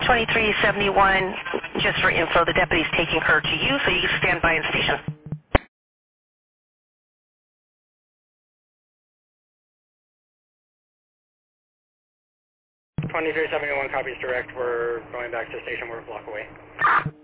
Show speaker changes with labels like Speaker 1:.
Speaker 1: 2371, just for info, the deputy's taking her to you, so you can stand by in station.
Speaker 2: 2371 copies direct. We're going back to station. We're a block away.